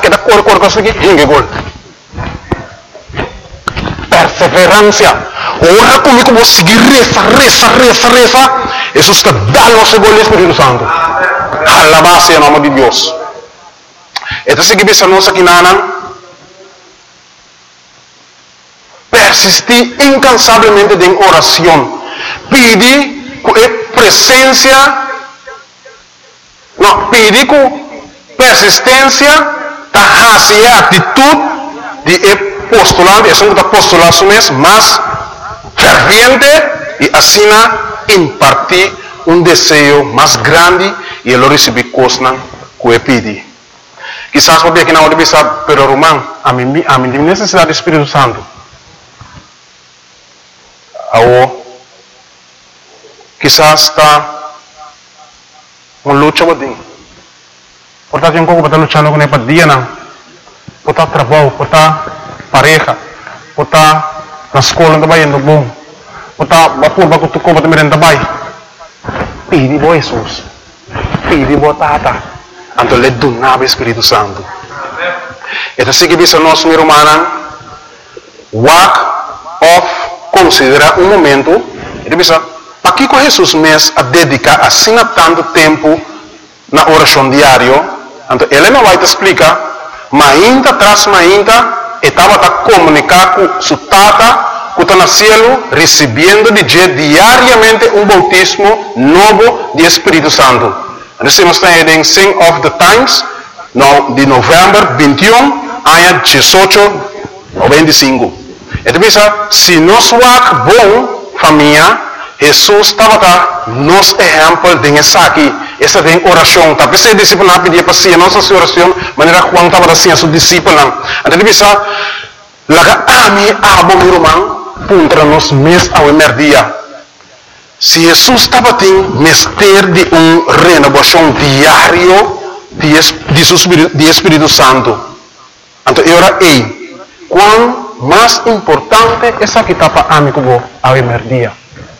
que da cor conseguir gol. Perseverancia. Ora comigo vou seguir reza. Jesus está dando o gol do Espírito Santo. Alabado em nome de Deus. Então se que nós aqui persistir incansavelmente em oração. Pedir com presença. Não, pedir com persistência, a atitude de postulante, é um apostolado mesmo, mas ferviente e assim impartir um desejo mais grande e ele receber coisas que ele pede. Quizás porque aqui na hora de pensar, pero Román, a mim tem necessidade do Espírito Santo. Quizás está uma luta com ele. Portanto, eu não estou lutando com ele para dia, não. Por estar trabalho, por estar pareja, por estar na escola, também indo bom. Por estar baku tu ko também também. Pedi bo Jesus. Pedi bo Tata. Anto le donava Espírito Santo. Então, se que bisa nós, meu irmão, walk off, considera um momento, ele bisa, aqui com Jesus mesmo a dedicar assim a tanto tempo na oração diária. Então, ele não vai te explicar, mas ainda atrás, estava a comunicar com sua tata, que está no cielo, recebendo de diariamente um bautismo novo de Espírito Santo. Nós estamos em Sing of the Times, de novembro 21, ano 18 ou 25. Então, se nós vamos bom, família, Jesus estava nos exemplo de essa aqui. Essa tem oração. Tapi se discípulo não pedia para si, nossa oração, maneira Juan estava assim a seu discípulo. Então bisa, laga ami abo meu irmão, contra nós mês ao dia. Se Jesus estava tendo mestre de renovação diário de Espírito Santo. Então eu era quão mais importante essa que estava amigo ao dia.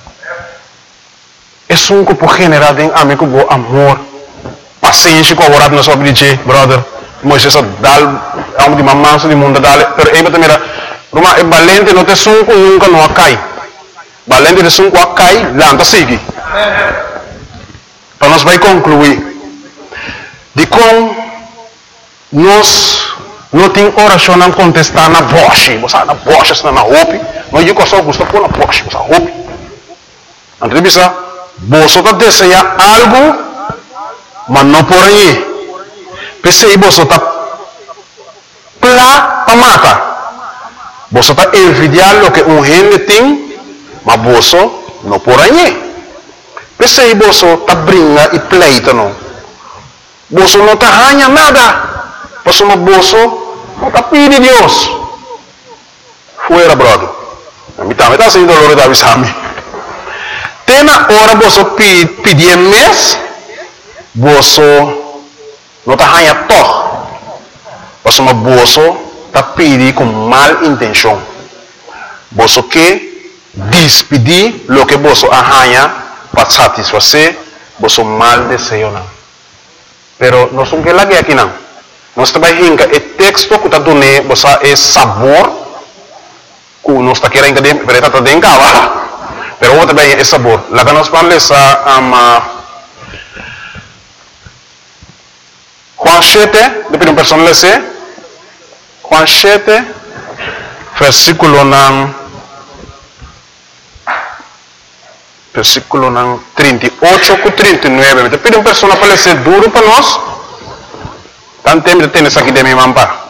É um grupo general em amigo bo amor, paciência com a na sua vida, brother. Moisés dá de mamãe de mundo dá, pero aí também Roma é valente não tem sunco nunca não cai. Valente de sunco cai, lanta sigue. Então nós vai concluir de como nós não tem oração não contestar na voz, você na voz está na roupa, não eu só gosto pôr na voz, você roupa. Entrevista você está desejando algo, mas não por aí. Pensei você está para matar. Você está envidiando o que gente tem, mas você não por aí. Pensei você está brincando e pleito não. Você não está ganhando nada. Você não está pedindo Deus. Fuera, brother. Me está sendo dolor da visão. Tem na hora você pedir mês, você não está ganhando todo. Você está pedindo com mal intenção. Você quer despedir o que você ganha para satisfazer você mal desejo. Pero nós não queremos aqui não. Nós trabalhamos o texto que está dando você sabor que nós está querendo que está dentro. Pero vou também é sabor. Lá que nós vamos ler Juan 7, depois uma pessoa lê Juan 7, versículo 38 com 39. Depois uma pessoa para ler duro para nós. Tanto tempo de ter isso aqui de minha mampa.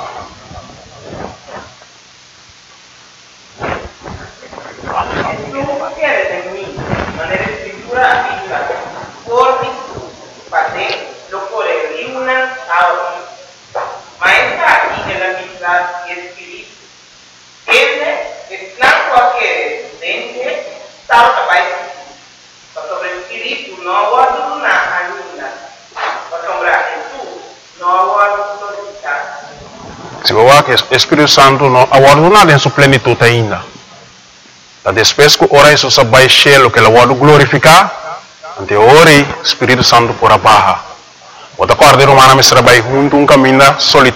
Se você quer que o Espírito Santo não aguarda nada em sua plenitude ainda. Depois que ora Jesus vai cheio que ele vai glorificar, ante ora o Espírito Santo por abaixo. Outra quarta romana me trabalha junto um caminho solitário.